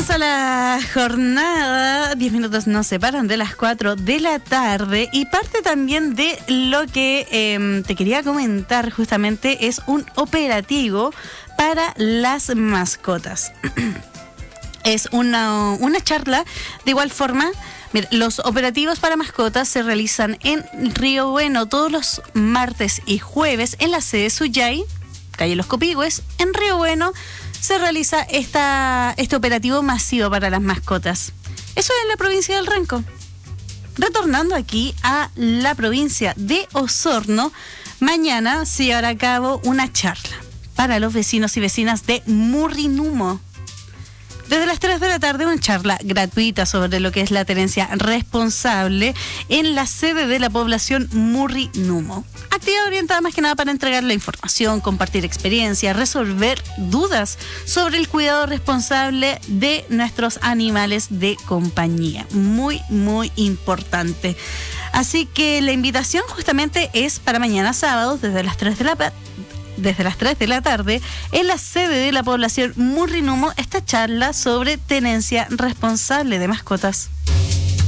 Comienza la jornada, 10 minutos nos separan de las 4 de la tarde y parte también de lo que te quería comentar justamente es un operativo para las mascotas. Es una charla de igual forma. Mira, los operativos para mascotas se realizan en Río Bueno todos los martes y jueves en la sede Suyay, calle Los Copigües, en Río Bueno. Se realiza este operativo masivo para las mascotas. Eso es en la provincia del Renco. Retornando aquí a la provincia de Osorno, mañana se llevará a cabo una charla para los vecinos y vecinas de Murrinumo. Desde las 3 de la tarde, una charla gratuita sobre lo que es la tenencia responsable en la sede de la población Murrinumo. Actividad orientada más que nada para entregar la información, compartir experiencias, resolver dudas sobre el cuidado responsable de nuestros animales de compañía. Muy, muy importante. Así que la invitación justamente es para mañana sábado desde las 3 de la tarde, en la sede de la población Murrinumo, esta charla sobre tenencia responsable de mascotas.